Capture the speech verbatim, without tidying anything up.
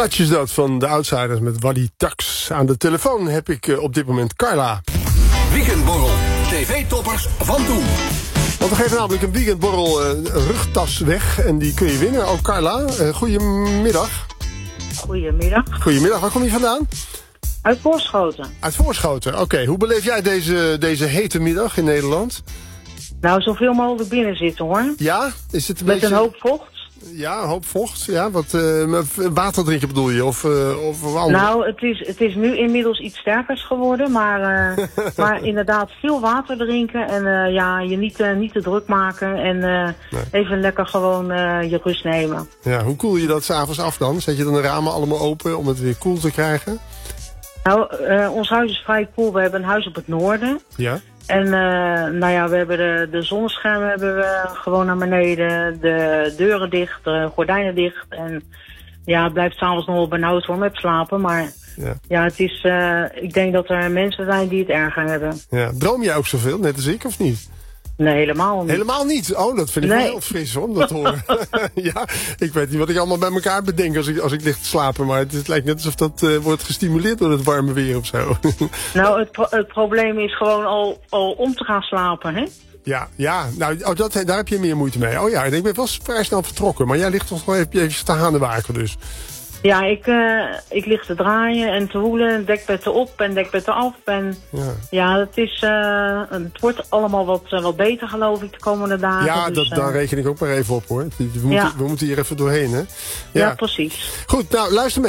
Touch is dat van de Outsiders met Waddy Tax. Aan de telefoon heb ik uh, op dit moment Carla. Weekendborrel, tv-toppers van toen. Want we geven namelijk een weekendborrel uh, rugtas weg en die kun je winnen. Ook Carla, uh, goedemiddag. Goedemiddag. Goedemiddag, waar kom je vandaan? Uit Voorschoten. Uit Voorschoten, oké. Okay. Hoe beleef jij deze, deze hete middag in Nederland? Nou, zoveel mogelijk binnen zitten hoor. Ja? Is het een Met beetje... een hoop vocht. Ja, een hoop vocht. Ja, wat uh, water drinken bedoel je? Of, uh, of andere? Nou, het is, het is nu inmiddels iets sterkers geworden. Maar, uh, maar inderdaad veel water drinken. En uh, ja, je niet, uh, niet te druk maken. En uh, nee. even lekker gewoon uh, je rust nemen. Ja, hoe koel je dat 's avonds af dan? Zet je dan de ramen allemaal open om het weer koel te krijgen? Nou, uh, ons huis is vrij koel. We hebben een huis op het noorden. Ja. En uh, nou ja, we hebben de, de zonneschermen hebben we gewoon naar beneden, de deuren dicht, de gordijnen dicht. En ja, het blijft s'avonds nog wel benauwd hoor met slapen, maar ja, ja het is, uh, ik denk dat er mensen zijn die het erger hebben. Ja, droom jij ook zoveel, net als ik, of niet? Nee, helemaal niet. Helemaal niet? Oh, dat vind ik nee. wel heel fris hoor, om dat te horen. Ja, ik weet niet wat ik allemaal bij elkaar bedenk als ik, als ik lig te slapen. Maar het, het lijkt net alsof dat uh, wordt gestimuleerd door het warme weer of zo. Nou, het, pro het probleem is gewoon al, al om te gaan slapen, hè? Ja, ja. Nou, oh, dat, daar heb je meer moeite mee. Oh ja, ik ben wel vrij snel vertrokken. Maar jij ligt toch wel even, even te hanewaken dus. Ja, ik, uh, ik lig te draaien en te woelen, dekbetten op en dekbetten af. En ja, ja het, is, uh, het wordt allemaal wat, uh, wat beter geloof ik de komende dagen. Ja, dus, dat, uh, daar reken ik ook maar even op hoor. We moeten, ja. we moeten hier even doorheen hè. Ja, ja precies. Goed, nou luister mee.